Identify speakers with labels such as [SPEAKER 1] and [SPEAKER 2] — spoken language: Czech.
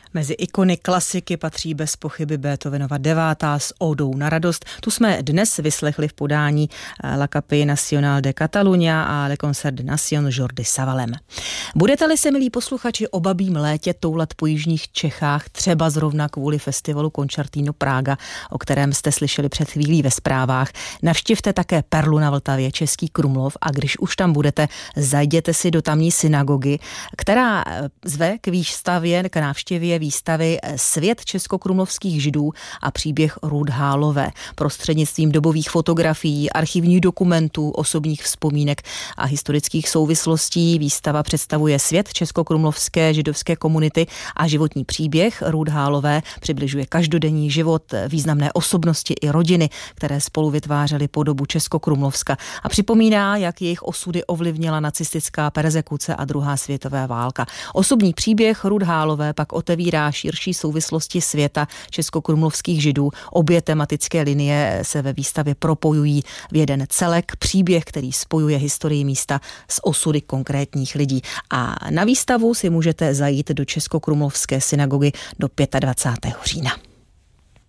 [SPEAKER 1] Mezi ikony klasiky patří bez pochyby Beethovenova 9. s ódou na radost. Tu jsme dnes vyslechli v podání La Capella Nacional de Catalunya a Le Concert de Nation Jordi Savalem. Budete-li se, milí posluchači, o babím létě toulat po jižních Čechách, třeba zrovna kvůli festivalu Concertino Praga, o kterém jste slyšeli před chvílí ve zprávách, navštivte také Perlu na Vltavě, Český Krumlov, a když už tam budete, zajděte si do tamní synagogy, která zve k výstavě, k návštěvě výstavy Svět českokrumlovských židů a příběh Ruth Hálové. Prostřednictvím dobových fotografií, archivních dokumentů, osobních vzpomínek a historických souvislostí výstava představuje svět českokrumlovské židovské komunity a životní příběh Ruth Hálové přibližuje každodenní život významné osobnosti i rodiny, které spolu vytvářely podobu Českokrumlovska, a připomíná, jak jejich osudy ovlivnila nacistická perzekuce a druhá světová válka. Osobní příběh Ruth Hálové pak otevírá širší souvislosti světa českokrumlovských židů. Obě tematické linie se ve výstavě propojují v jeden celek, příběh, který spojuje historii místa s osudy konkrétních lidí. A na výstavu si můžete zajít do Českokrumlovské synagogy do 25. října.